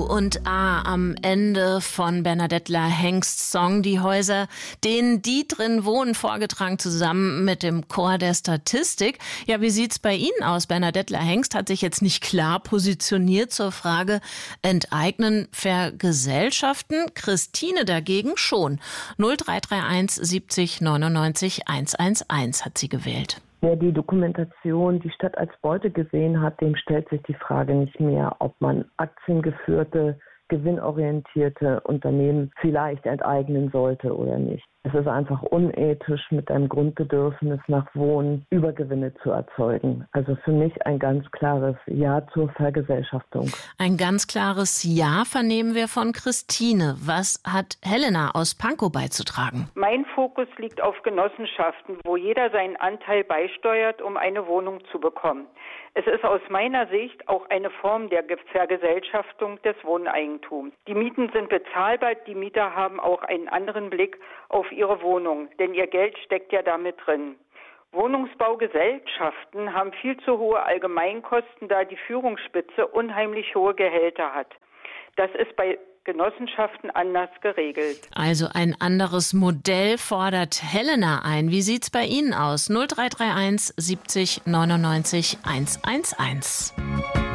U&A am Ende von Bernadette Hengsts Song Die Häuser, denen die drin wohnen, vorgetragen zusammen mit dem Chor der Statistik. Ja, wie sieht's bei Ihnen aus? Bernadette Hengst hat sich jetzt nicht klar positioniert zur Frage Enteignen, Vergesellschaften. Christine dagegen schon. 0331 70 99 111 hat sie gewählt. Wer die Dokumentation Die Stadt als Beute gesehen hat, dem stellt sich die Frage nicht mehr, ob man aktiengeführte, gewinnorientierte Unternehmen vielleicht enteignen sollte oder nicht. Es ist einfach unethisch, mit einem Grundbedürfnis nach Wohnen Übergewinne zu erzeugen. Also für mich ein ganz klares Ja zur Vergesellschaftung. Ein ganz klares Ja vernehmen wir von Christine. Was hat Helena aus Pankow beizutragen? Mein Fokus liegt auf Genossenschaften, wo jeder seinen Anteil beisteuert, um eine Wohnung zu bekommen. Es ist aus meiner Sicht auch eine Form der Vergesellschaftung des Wohneigentums. Die Mieten sind bezahlbar, die Mieter haben auch einen anderen Blick auf ihre Wohnung, denn ihr Geld steckt ja damit drin. Wohnungsbaugesellschaften haben viel zu hohe Allgemeinkosten, da die Führungsspitze unheimlich hohe Gehälter hat. Das ist bei Genossenschaften anders geregelt. Also ein anderes Modell fordert Helena ein. Wie sieht's bei Ihnen aus? 0331 70 99 111.